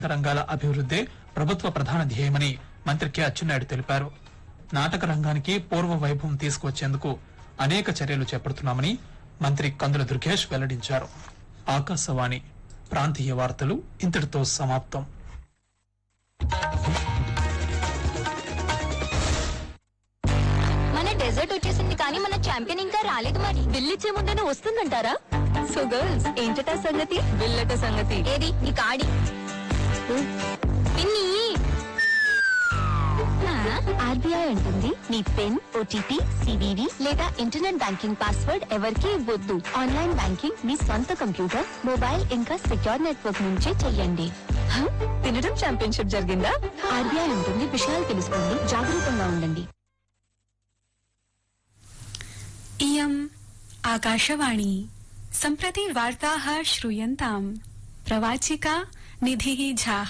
రంగాల అభివృద్దే ప్రభుత్వ ప్రధాన ధ్యేయమని మంత్రి కె అచ్చెన్నాయుడు తెలిపారు. నాటక రంగానికి పూర్వ వైభవం తీసుకువచ్చేందుకు అనేక చర్యలు చేపడుతున్నామని మంత్రి కందుల దుర్గేష్ వెల్లడించారు. ఆకాశవాణి ప్రాంతీయ వార్తలు ఇంతటితో సమాప్తం. మన డెజర్ట్ వచ్చేసింది కానీ మన ఛాంపియన్ ఇంకా రాలేదు. మరి బిల్ ఇచ్చే ముందే వస్తుందంటారా? సో గర్ల్స్ ఏంటట సంగతి? బిల్లట సంగతి ఏది నీ కాడి పిన్ని. ఆర్బీఐ అంటుంది నీ పిన్, ఓటీపీ, సివివి లేదా ఇంటర్నెట్ బ్యాంకింగ్ పాస్వర్డ్ ఎవరికి ఇవ్వద్దు. ఆన్లైన్ బ్యాంకింగ్ మీ సొంత కంప్యూటర్, మొబైల్ ఇంకా సెక్యూర్ నెట్వర్క్ నుంచే చెయ్యండి. తినడం ఛాంపియన్షిప్ జరిగిందా? ఆర్బీఐ అంటుంది విషయాలు తెలుసుకోండి, జాగరూకంగా ఉండండి. इयम् आकाशवाणी सम्प्रति वार्ताः श्रूयन्ताम्. प्रवाचिका निधिः झाः.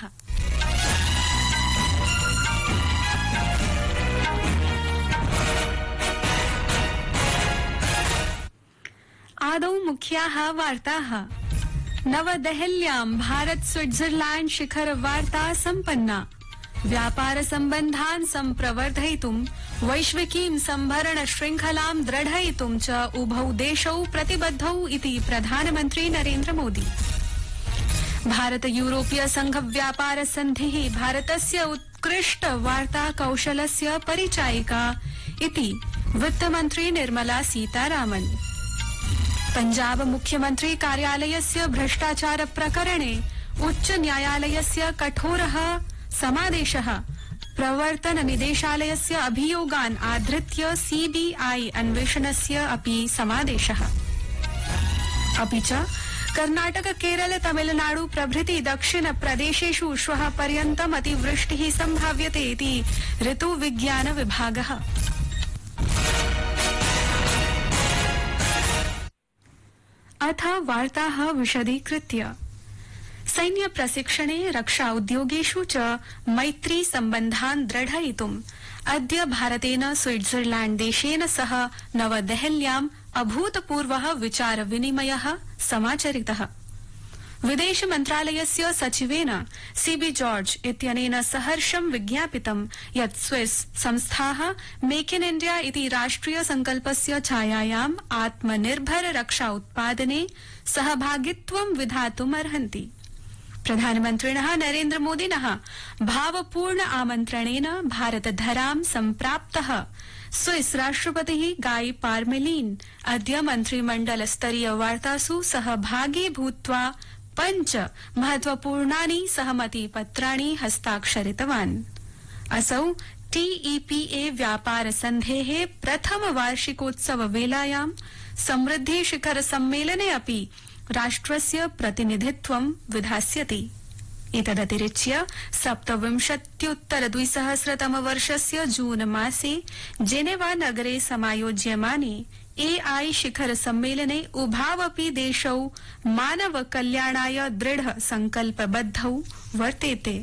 आदौ मुख्याः वार्ताः. नवदेहल्यां भारत स्विट्जरलैंड शिखर वार्ता सम्पन्ना. व्यापार सम्बन्धान् सम्प्रवर्धयितुं वैश्विकीं सम्भरण श्रृंखलां दृढयितुं च उभौ देशौ प्रतिबद्धौ इति प्रधानमन्त्री नरेन्द्र मोदी. भारत यूरोपीय संघ व्यापार सन्धिः भारतस्य उत्कृष्ट वार्ता कौशलस्य परिचायिका इति वित्तमन्त्री निर्मला सीतारामन्. पंजाब मुख्यमन्त्री कार्यालयस्य भ्रष्टाचार प्रकरणे उच्च न्यायालयस्य कठोरः समादेशः. प्रवर्तन निदेशालयस्य अभियोगान् आधृत्य सीबीआई अन्वेषणस्य अपि समादेशः. अपि च कर्णाटक, केरल, तमिलनाडु प्रभृति दक्षिण प्रदेशेषु श्वः पर्यन्तम् अतिवृष्टिः सम्भाव्यते इति ऋतुविज्ञान विभागः. अथ वार्ताः विशदीकृत्य. सैन्य प्रशिक्षणे, रक्षा उद्योगेषु च मैत्री सम्बन्धान् दृढयितुम् अद्य भारतेन स्विट्जरलैंड देशेन सह नवदेहल्याम् अभूतपूर्वः विचार विनिमयः समाचरितः. विदेश मन्त्रालयस्य सचिवेन सीबी जॉर्ज इत्यनेन सहर्षं विज्ञापितं यत् स्विस संस्थाः मेक इन इण्डिया इति राष्ट्रिय संकल्पस्य छायायाम् आत्मनिर्भर रक्षा उत्पादने सहभागित्वं विधातुम् अर्हन्ति. प्रधानमन्त्रिणः नरेन्द्र मोदिनः भावपूर्ण आमन्त्रणेन भारतधरां सम्प्राप्तः स्विस राष्ट्रपतिः गाई पार्मेलिन अद्य मन्त्रिमण्डल स्तरीय वार्तासु सहभागी भूत्वा 5 महत्वपूर्णानि सहमति पत्राणि हस्ताक्षरितवान्. असौ टीईपीए व्यापार सन्धेः प्रथम वार्षिकोत्सव वेलायां समृद्धि शिखर सम्मेलने अपि राष्ट्रस्य प्रतिनिधित्वं विधास्यति. एतदतिरिच्य 27-उत्तर-2000 जून मासे जेनेवा नगरे समायोज्यमाने एआई शिखर सम्मेलने उभावपि देशौ मानव कल्याणाय दृढ संकल्पबद्धौ वर्तेते.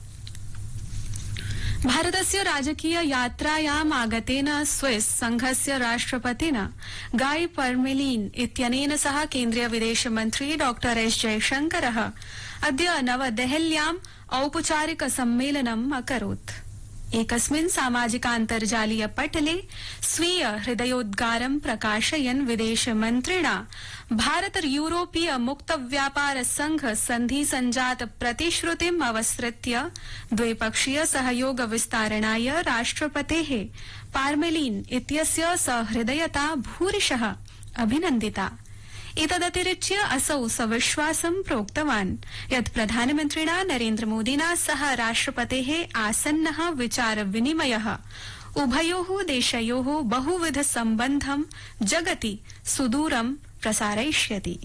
भारतस्य राजकीय यात्रायाम् आगतेन स्विस संघस्य राष्ट्रपतिना गाई पार्मेलिन इत्यनेन सह केन्द्रीय विदेश मन्त्री डॉक्टर एस जयशंकरः अद्य नवदेहल्याम् औपचारिक सम्मेलनम् अकरोत्. एकस्मिन् सामाजिकान्तर्जालीय पटले स्वीय हृदयोद्गारं प्रकाशयन् विदेश मन्त्रिणा भारत यूरोपीय मुक्त व्यापार संघ सन्धि सञ्जात प्रतिश्रुतिम् अवसृत्य द्विपक्षीय सहयोग विस्तारणाय राष्ट्रपतेः पार्मेलिन इत्यस्य सहृदयता भूरिशः अभिनन्दिता. एतदतिरिच्य असौ सविश्वासं प्रोक्तवान् यत् प्रधानमन्त्रिणा नरेन्द्र मोदिना सह राष्ट्रपतेः आसन्नः विचार विनिमयः उभयोः देशयोः बहुविध सम्बन्धं जगति सुदूरं प्रसारयिष्यति.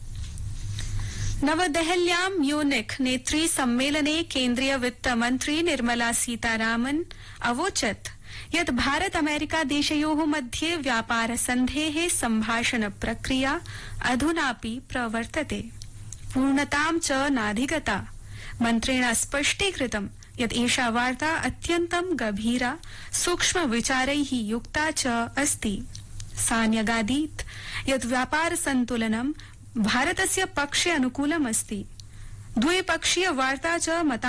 नवदेहल्यां म्यूनिख नेत्री सम्मेलने केन्द्रीय वित्तमन्त्री निर्मला सीतारामन् अवोचत् यत् भारत अमेरिका देशयोः मध्ये व्यापार सन्धेः सम्भाषण प्रक्रिया अधुनापि प्रवर्तते. पूर्णतां च नाधिगता. मन्त्रिणा स्पष्टीकृतं यत् एषा वार्ता अत्यन्तं गभीरा, सूक्ष्म विचारैः युक्ता च अस्ति. सा न्यगादीत् यत् व्यापार सन्तुलनं भारतस्य पक्षे अनुकूलमस्ति. द्विपक्षीय वार्ता च